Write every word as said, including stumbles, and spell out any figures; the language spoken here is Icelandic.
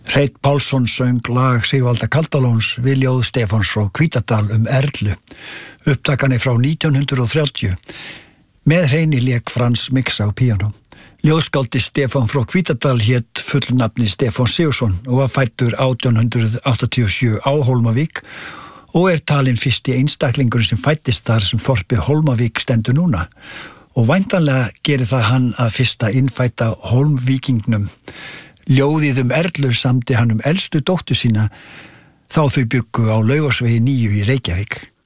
Hreinn Pálsson söng lag Sigvalda Kaldalóns við ljóð Stefáns frá Hvítadal um Erlu, upptakanir frá nítján hundrað og þrjátíu. Með Hreini lék Frans Miksa á píanó. Ljóðskáldi Stefán frá Hvítadal hét fullnafni Stefán Sigurðsson og var fæddur átján hundrað áttatíu og sjö á Hólmavík og er talinn fyrsti einstaklingurinn sem fæddist þar sem þorpið Hólmavík stendur núna. Og væntanlega gerir það hann að fyrsta innfædda Hólmvíkingnum. Ljóðið um Erlu samdi hann um elstu dóttur sína þá þau bjuggu á Laufásvegi níu í Reykjavík.